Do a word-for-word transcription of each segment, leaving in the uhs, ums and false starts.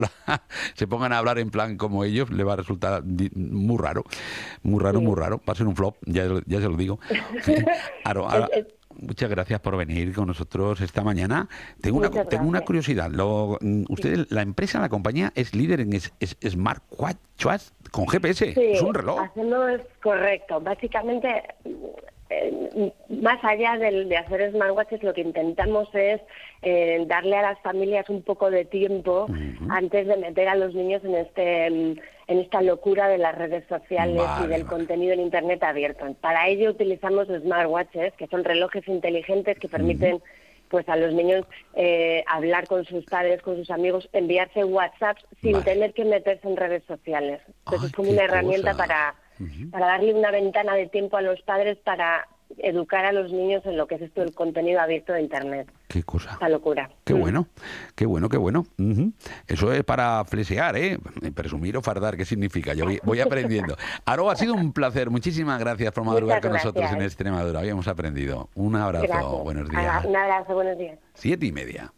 se pongan a hablar en plan como ellos, le va a resultar muy raro, muy raro, Sí. muy raro. Va a ser un flop, ya, ya se lo digo. Aro, Aro, muchas gracias por venir con nosotros esta mañana. Tengo una, Muchas tengo una gracias. curiosidad. Lo, usted, la empresa, la compañía, es líder en es, es, smartwatch con G P S. Sí, Es un reloj. hacemos correcto. Básicamente, eh, más allá del, de hacer smartwatches, lo que intentamos es eh, darle a las familias un poco de tiempo uh-huh. antes de meter a los niños en este en esta locura de las redes sociales vale, y del vale. contenido en Internet abierto. Para ello utilizamos smartwatches, que son relojes inteligentes que permiten uh-huh. pues a los niños eh, hablar con sus padres, con sus amigos, enviarse WhatsApp sin vale. tener que meterse en redes sociales. Entonces Ay, es como una herramienta cosa. para, uh-huh. para darle una ventana de tiempo a los padres para educar a los niños en lo que es esto el contenido abierto de Internet. Qué cosa. Esta locura. Qué mm. bueno, qué bueno, qué bueno. Uh-huh. Eso es para flesear, ¿eh? Presumir o fardar, ¿qué significa? Yo voy, voy aprendiendo. Aro, ha sido un placer. Muchísimas gracias por madrugar Muchas con nosotros gracias. en Extremadura. Habíamos aprendido. Un abrazo. Gracias. Buenos días. Un abrazo, buenos días. Siete y media.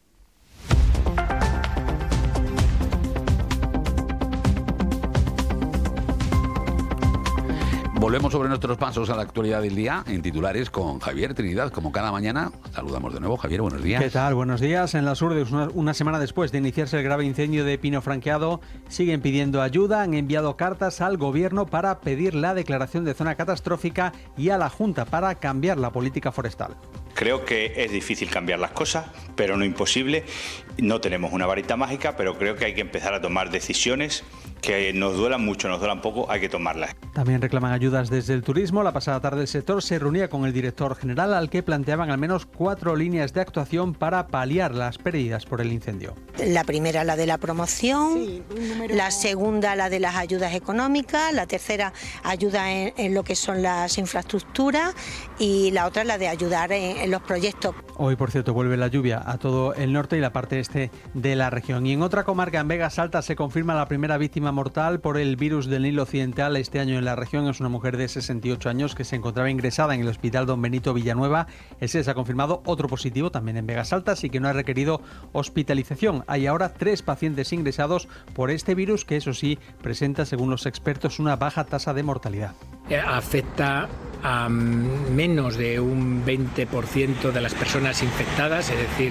Volvemos sobre nuestros pasos a la actualidad del día en titulares con Javier Trinidad. Como cada mañana, saludamos de nuevo. Javier, buenos días. ¿Qué tal? Buenos días. En las Urdes, una, una semana después de iniciarse el grave incendio de Pino Franqueado, siguen pidiendo ayuda. Han enviado cartas al gobierno para pedir la declaración de zona catastrófica y a la Junta para cambiar la política forestal. Creo que es difícil cambiar las cosas, pero no imposible. No tenemos una varita mágica, pero creo que hay que empezar a tomar decisiones que nos duelan mucho, nos duelan poco, hay que tomarlas. También reclaman ayudas desde el turismo. La pasada tarde el sector se reunía con el director general, al que planteaban al menos cuatro líneas de actuación para paliar las pérdidas por el incendio. La primera, la de la promoción, sí, número... la segunda, la de las ayudas económicas, la tercera, ayuda en, en lo que son las infraestructuras y la otra, la de ayudar en, en los proyectos. Hoy, por cierto, vuelve la lluvia a todo el norte y la parte este de la región. Y en otra comarca, en Vegas Altas, se confirma la primera víctima mortal por el virus del Nilo Occidental este año en la región. Es una mujer de sesenta y ocho años que se encontraba ingresada en el Hospital Don Benito Villanueva. Ese se ha confirmado otro positivo también en Vegas Altas y que no ha requerido hospitalización. Hay ahora tres pacientes ingresados por este virus que, eso sí, presenta, según los expertos, una baja tasa de mortalidad. Afecta a menos de un veinte por ciento de las personas infectadas, es decir,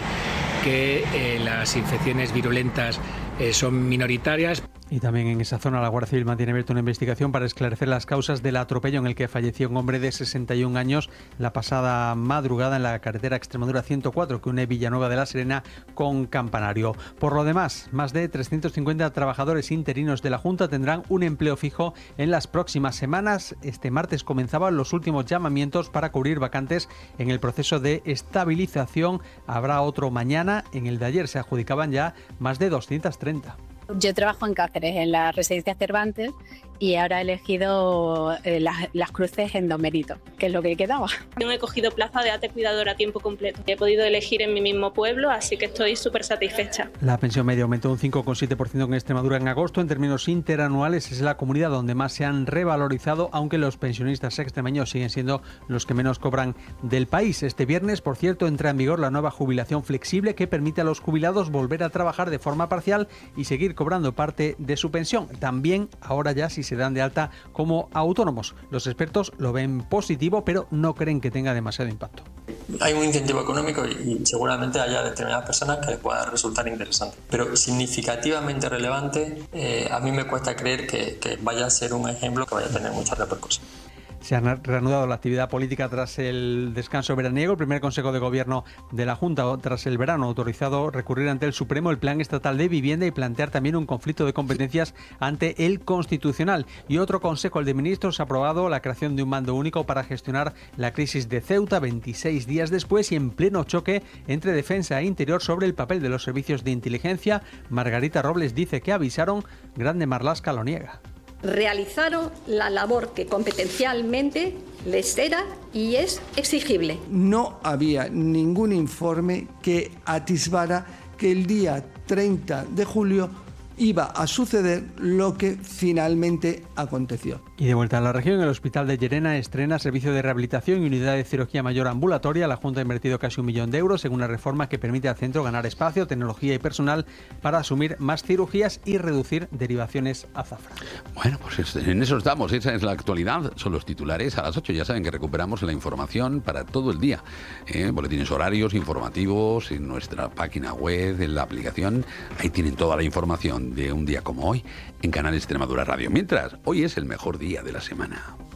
que eh, las infecciones virulentas eh, son minoritarias. Y también en esa zona la Guardia Civil mantiene abierta una investigación para esclarecer las causas del atropello en el que falleció un hombre de sesenta y un años la pasada madrugada en la carretera Extremadura ciento cuatro que une Villanueva de la Serena con Campanario. Por lo demás, más de trescientos cincuenta trabajadores interinos de la Junta tendrán un empleo fijo en las próximas semanas. Este martes comenzaban los últimos llamamientos para cubrir vacantes en el proceso de estabilización. Habrá otro mañana. En el de ayer se adjudicaban ya más de doscientos treinta. Yo trabajo en Cáceres, en la residencia Cervantes, y ahora he elegido eh, las, las cruces en Don Benito, que es lo que quedaba. Yo me he cogido plaza de ate cuidadora a tiempo completo. He podido elegir en mi mismo pueblo, así que estoy súper satisfecha. La pensión media aumentó un cinco coma siete por ciento en Extremadura en agosto. En términos interanuales es la comunidad donde más se han revalorizado, aunque los pensionistas extremeños siguen siendo los que menos cobran del país. Este viernes, por cierto, entra en vigor la nueva jubilación flexible que permite a los jubilados volver a trabajar de forma parcial y seguir cobrando parte de su pensión. También ahora ya si se dan de alta como autónomos. Los expertos lo ven positivo, pero no creen que tenga demasiado impacto. Hay un incentivo económico y, y seguramente haya determinadas personas que les pueda resultar interesante. Pero significativamente relevante, eh, a mí me cuesta creer que, que vaya a ser un ejemplo que vaya a tener mucha repercusión. Se ha reanudado la actividad política tras el descanso veraniego. El primer Consejo de Gobierno de la Junta, tras el verano, ha autorizado recurrir ante el Supremo el Plan Estatal de Vivienda y plantear también un conflicto de competencias ante el Constitucional. Y otro Consejo, el de Ministros, ha aprobado la creación de un mando único para gestionar la crisis de Ceuta veintiséis días después y en pleno choque entre Defensa e Interior sobre el papel de los servicios de inteligencia. Margarita Robles dice que avisaron, Grande Marlaska lo niega. Realizaron la labor que competencialmente les era y es exigible. No había ningún informe que atisbara que el día treinta de julio iba a suceder lo que finalmente aconteció. Y de vuelta a la región, el Hospital de Llerena estrena servicio de rehabilitación y unidad de cirugía mayor ambulatoria. La Junta ha invertido casi un millón de euros en una reforma que permite al centro ganar espacio, tecnología y personal para asumir más cirugías y reducir derivaciones a Zafra. Bueno, pues en eso estamos, esa es la actualidad, son los titulares. A las ocho ya saben que recuperamos la información para todo el día. ¿eh? Boletines horarios, informativos, en nuestra página web, en la aplicación. Ahí tienen toda la información de un día como hoy en Canal Extremadura Radio. Mientras, hoy es el mejor día de la semana.